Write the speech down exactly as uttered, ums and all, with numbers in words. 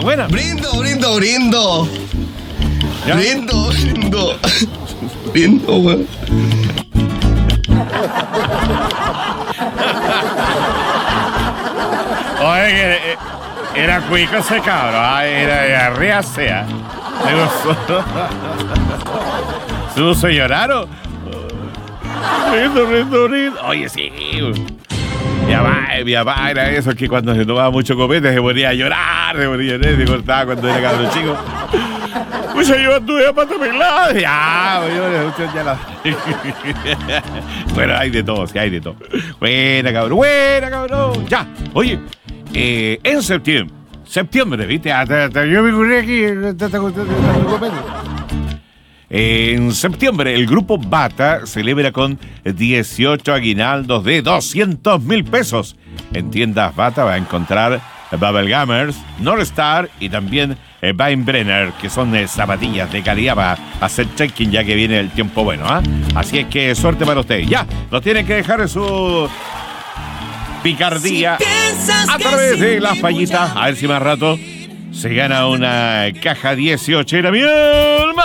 buena. Brindo, brindo, brindo. ¿Ya? Brindo, brindo. Brindo, weón. Oye, que, eh, era cuico ese cabro, ah, era de arriba sea. ¿Se puso a llorar o? Rindo, rindo, rindo. Oye, sí. Mi papá, mi papá era eso, que cuando se tomaba mucho copete se ponía a llorar, se ponía a llorar, se cortaba cuando era cabrón chico. Pues yo anduve a pata pelada. Ya, yo, usted ya la... Bueno, hay de todo, sí, hay de todo. Buena, cabrón, buena, cabrón. Ya, oye, eh, en septiembre, septiembre, ¿viste? Hasta, hasta yo me curé aquí, hasta, hasta, hasta, en septiembre, el grupo Bata celebra con dieciocho aguinaldos de doscientos mil pesos. En tiendas Bata va a encontrar Bubblegummers, Northstar y también eh, Weinbrenner, que son eh, zapatillas de calidad para hacer check-in ya que viene el tiempo bueno. ¿eh? Así es que suerte para ustedes. Ya, nos tienen que dejar su picardía Si a través de las fallitas. A ver si más rato se gana una caja dieciocho. Era mi alma.